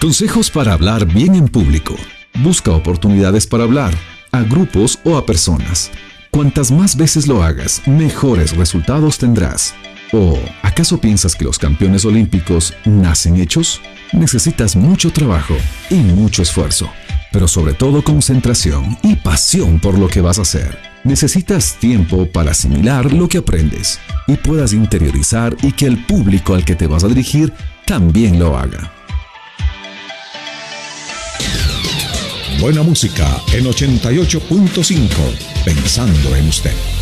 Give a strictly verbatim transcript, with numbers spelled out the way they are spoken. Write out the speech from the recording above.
Consejos para hablar bien en público. Busca oportunidades para hablar, a grupos o a personas. Cuantas más veces lo hagas, mejores resultados tendrás. ¿O acaso piensas que los campeones olímpicos nacen hechos? Necesitas mucho trabajo y mucho esfuerzo, pero sobre todo concentración y pasión por lo que vas a hacer. Necesitas tiempo para asimilar lo que aprendes y puedas interiorizar y que el público al que te vas a dirigir también lo haga. Buena música en ochenta y ocho punto cinco, pensando en usted.